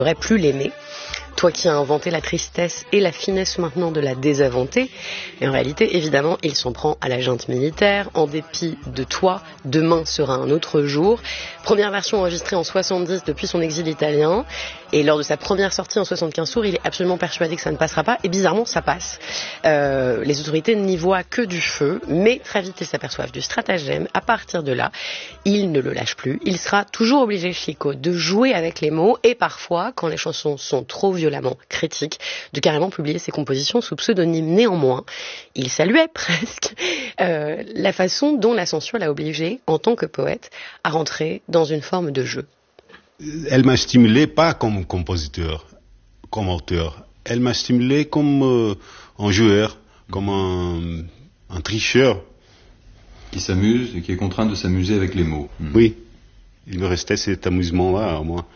J'aurais plus l'aimer. Toi qui as inventé la tristesse et la finesse maintenant de la désinventer. Et en réalité, évidemment, il s'en prend à la junte militaire. En dépit de toi, demain sera un autre jour. Première version enregistrée en 70 depuis son exil italien. Et lors de sa première sortie en 75 tours, il est absolument persuadé que ça ne passera pas. Et bizarrement, ça passe. Les autorités n'y voient que du feu. Mais très vite, ils s'aperçoivent du stratagème. À partir de là, il ne le lâche plus. Il sera toujours obligé, Chico, de jouer avec les mots. Et parfois, quand les chansons sont trop violemment critiques, de carrément publier ses compositions sous pseudonyme. Néanmoins, il saluait presque la façon dont la censure l'a obligé, en tant que poète, à rentrer dans une forme de jeu. Elle m'a stimulé pas comme compositeur, comme auteur. Elle m'a stimulé comme un joueur, comme un tricheur. Qui s'amuse et qui est contraint de s'amuser avec les mots. Oui, il me restait cet amusement-là à moi.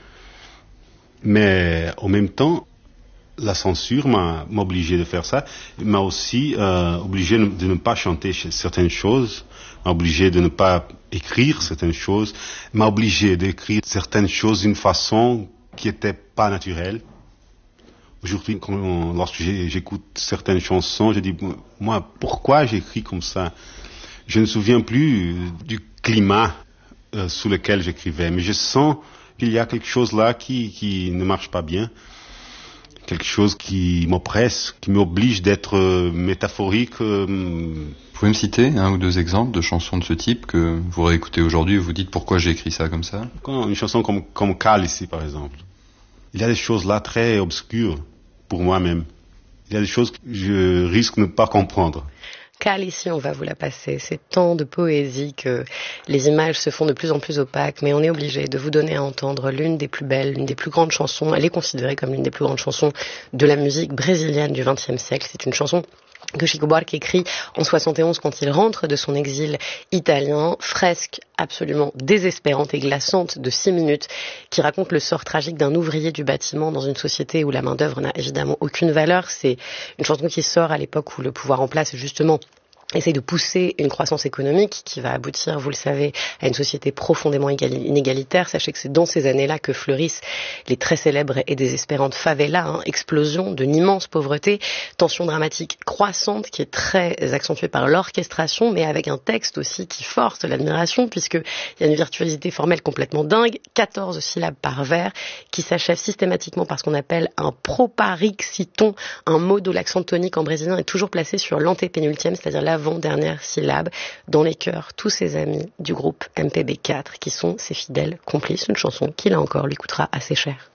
Mais en même temps, la censure m'a obligé de faire ça, m'a aussi obligé de ne pas chanter certaines choses, m'a obligé de ne pas écrire certaines choses, m'a obligé d'écrire certaines choses d'une façon qui n'était pas naturelle. Aujourd'hui, lorsque j'écoute certaines chansons, je dis, moi, pourquoi j'écris comme ça? Je ne me souviens plus du climat sous lequel j'écrivais, mais je sens qu'il y a quelque chose là qui ne marche pas bien, quelque chose qui m'oppresse, qui m'oblige d'être métaphorique. Vous pouvez me citer un ou deux exemples de chansons de ce type que vous réécoutez aujourd'hui et vous dites pourquoi j'ai écrit ça comme ça? Une chanson comme Cal ici, par exemple. Il y a des choses là très obscures pour moi-même. Il y a des choses que je risque de ne pas comprendre. Cal, ici, on va vous la passer. C'est tant de poésie que les images se font de plus en plus opaques, mais on est obligé de vous donner à entendre l'une des plus belles, l'une des plus grandes chansons. Elle est considérée comme l'une des plus grandes chansons de la musique brésilienne du XXe siècle. C'est une chanson que Chico Buarque écrit en 71 quand il rentre de son exil italien, fresque absolument désespérante et glaçante de 6 minutes, qui raconte le sort tragique d'un ouvrier du bâtiment dans une société où la main-d'œuvre n'a évidemment aucune valeur. C'est une chanson qui sort à l'époque où le pouvoir en place justement essaye de pousser une croissance économique qui va aboutir, vous le savez, à une société profondément inégalitaire. Sachez que c'est dans ces années-là que fleurissent les très célèbres et désespérantes favelas, explosion d'une immense pauvreté, tension dramatique croissante qui est très accentuée par l'orchestration, mais avec un texte aussi qui force l'admiration, puisqu'il y a une virtuosité formelle complètement dingue, 14 syllabes par vers, qui s'achève systématiquement par ce qu'on appelle un proparoxyton, un mot dont l'accent tonique en brésilien est toujours placé sur l'antépénultième, c'est-à-dire l'avant-dernière syllabe, dans les cœurs, tous ses amis du groupe MPB4, qui sont ses fidèles complices. Une chanson qui, là encore, lui coûtera assez cher.